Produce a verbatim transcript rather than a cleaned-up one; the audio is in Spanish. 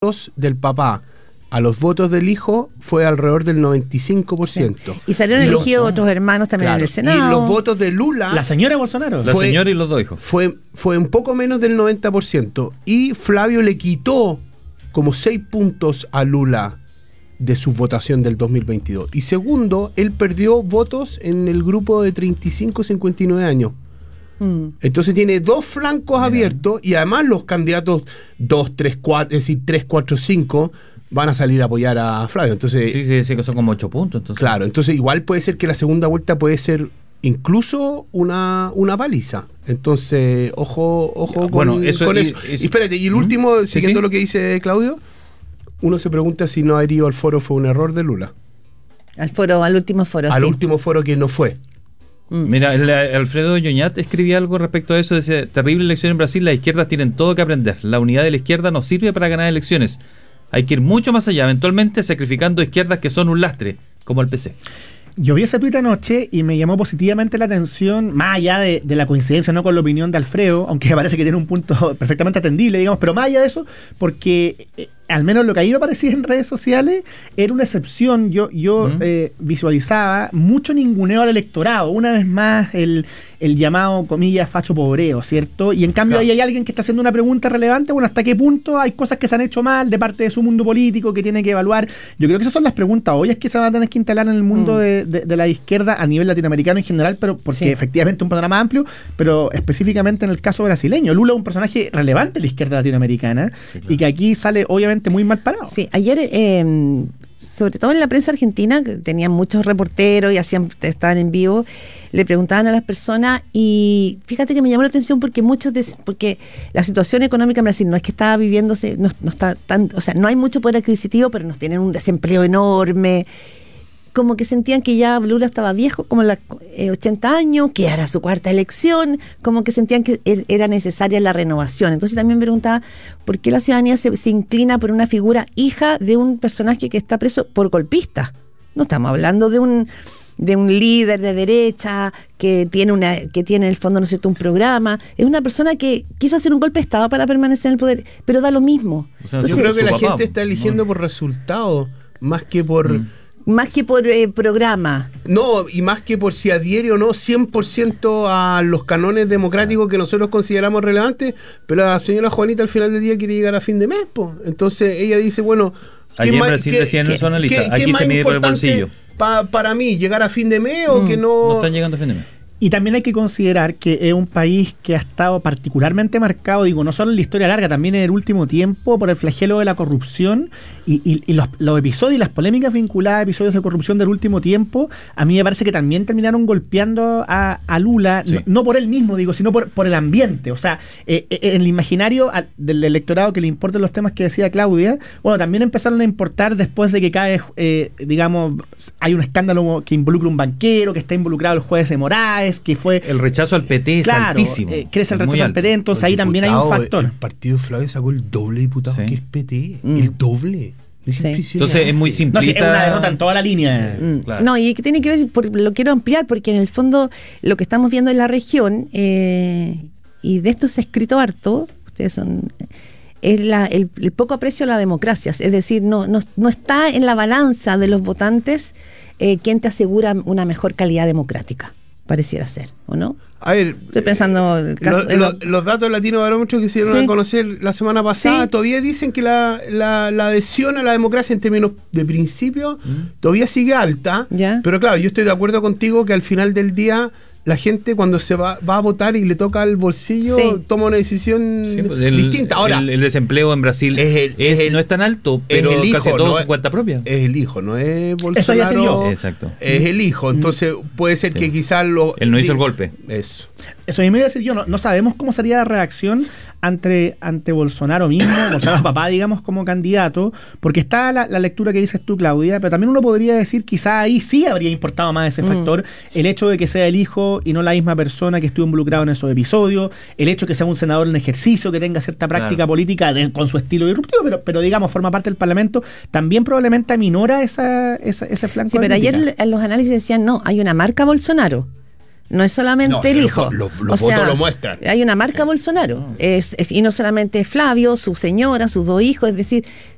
votos del papá a los votos del hijo fue alrededor del noventa y cinco por ciento. Sí. Y salieron y elegidos los, otros hermanos también, claro, en el Senado. Y los votos de Lula... La señora Bolsonaro. Fue, la señora y los dos hijos. Fue, fue un poco menos del noventa por ciento. Y Flavio le quitó como seis puntos a Lula de su votación del dos mil veintidós. Y segundo, él perdió votos en el grupo de treinta y cinco a cincuenta y nueve años. Mm. Entonces tiene dos flancos Mira. abiertos y además los candidatos dos, tres, cuatro, es decir, tres, cuatro, cinco van a salir a apoyar a Flavio. Entonces, sí, sí, sí, que son como ocho puntos. Entonces. Claro, entonces igual puede ser que la segunda vuelta puede ser incluso una, una paliza. Entonces, ojo, ojo con, bueno, eso, con y, eso. Es, y espérate, y el último, sí, siguiendo sí. lo que dice Claudio, uno se pregunta si no haber ido al foro fue un error de Lula. Al foro, al último foro, Al sí. último foro que no fue. Mira, el, Alfredo Yoñat escribía algo respecto a eso, dice, terrible elección en Brasil, las izquierdas tienen todo que aprender, la unidad de la izquierda no sirve para ganar elecciones, hay que ir mucho más allá, eventualmente sacrificando izquierdas que son un lastre, como el P C. Yo vi ese tuit anoche y me llamó positivamente la atención, más allá de, de la coincidencia no con la opinión de Alfredo, aunque me parece que tiene un punto perfectamente atendible, digamos, pero más allá de eso, porque eh, al menos lo que a mí me parecía en redes sociales era una excepción. Yo, yo uh-huh. eh, visualizaba mucho ninguneo al electorado, una vez más el, el llamado, comillas, facho pobreo, ¿cierto? Y en cambio claro. ahí hay alguien que está haciendo una pregunta relevante, bueno, ¿hasta qué punto hay cosas que se han hecho mal de parte de su mundo político que tiene que evaluar? Yo creo que esas son las preguntas obvias que se van a tener que instalar en el mundo uh-huh. de, de, de la izquierda a nivel latinoamericano en general, pero porque sí. efectivamente un panorama amplio, pero específicamente en el caso brasileño. Lula es un personaje relevante de la izquierda latinoamericana sí, claro. y que aquí sale obviamente muy mal parado. Sí, ayer, eh, sobre todo en la prensa argentina, que tenían muchos reporteros y hacían, estaban en vivo, le preguntaban a las personas y fíjate que me llamó la atención porque muchos, de, porque la situación económica en Brasil no es que estaba viviéndose, no, no está tan, o sea, no hay mucho poder adquisitivo, pero nos tienen un desempleo enorme. Como que sentían que ya Lula estaba viejo, como los eh, ochenta años, que era su cuarta elección, como que sentían que er, era necesaria la renovación. Entonces también me preguntaba por qué la ciudadanía se, se inclina por una figura hija de un personaje que está preso por golpista. No estamos hablando de un de un líder de derecha que tiene una que tiene en el fondo, ¿no es cierto?, un programa. Es una persona que quiso hacer un golpe de Estado para permanecer en el poder, pero da lo mismo. O sea, Entonces, yo creo que la papá, gente está eligiendo no. por resultados más que por... Mm. Más que por eh, programa. No, y más que por si adhiere o no cien por ciento a los cánones democráticos que nosotros consideramos relevantes, pero la señora Juanita al final del día quiere llegar a fin de mes, pues. Entonces ella dice, bueno... Allí en Brasil decían en su analista, aquí se mide por el bolsillo. Pa, para mí, llegar a fin de mes o mm, que no... No están llegando a fin de mes. Y también hay que considerar que es un país que ha estado particularmente marcado, digo, no solo en la historia larga, también en el último tiempo, por el flagelo de la corrupción y, y, y los, los episodios y las polémicas vinculadas a episodios de corrupción del último tiempo, a mí me parece que también terminaron golpeando a, a Lula, sí. no, no por él mismo, digo, sino por, por el ambiente. O sea, eh, eh, en el imaginario al, del electorado que le importan los temas que decía Claudia, bueno, también empezaron a importar después de que cae, eh, digamos, hay un escándalo que involucra un banquero, que está involucrado el juez de Moraes, que fue... El rechazo al P T es claro, altísimo. Eh, crece el rechazo al P T, entonces ahí también hay un factor. El partido Flavio sacó el doble de diputados sí. que el P T. Mm. El doble. Es sí. Entonces es muy simplista. No, sí, es una derrota en toda la línea. Mm. Claro. No, y que tiene que ver, por, lo quiero ampliar, porque en el fondo lo que estamos viendo en la región, eh, y de esto se ha escrito harto, ustedes son... es la, el, el poco aprecio a la democracia, es decir, no, no, no está en la balanza de los votantes eh, quien te asegura una mejor calidad democrática, pareciera ser, ¿o no? A ver, estoy pensando el caso, lo, lo, los datos latinobarómetros que se dieron sí. a conocer la semana pasada sí. todavía dicen que la, la, la adhesión a la democracia en términos de principio mm. todavía sigue alta, ¿ya? Pero claro, yo estoy de acuerdo contigo que al final del día la gente cuando se va, va a votar y le toca el bolsillo sí. toma una decisión sí, pues el, distinta. Ahora, el, el desempleo en Brasil es el, es, es el, no es tan alto, pero es hijo, casi todo no su cuenta propia. Es el hijo, no es Bolsonaro. Eso Exacto. Es el hijo, entonces puede ser sí. que quizás lo... Él no hizo el golpe. Eso. Eso mismo iba a decir yo, no, no sabemos cómo sería la reacción ante, ante Bolsonaro mismo, Bolsonaro papá, digamos, como candidato, porque está la, la lectura que dices tú, Claudia, pero también uno podría decir, quizá ahí sí habría importado más ese mm. factor, el hecho de que sea el hijo y no la misma persona que estuvo involucrado en esos episodios, el hecho de que sea un senador en ejercicio, que tenga cierta práctica claro. política de, con su estilo disruptivo, pero, pero digamos, forma parte del Parlamento, también probablemente aminora esa, esa, ese flanco. Sí, pero ayer en los análisis decían, no, hay una marca Bolsonaro. No es solamente no, el hijo. Los, los, los o votos sea, lo muestran. Hay una marca Bolsonaro. Es, es, y no solamente Flavio, su señora, sus dos hijos. Es decir,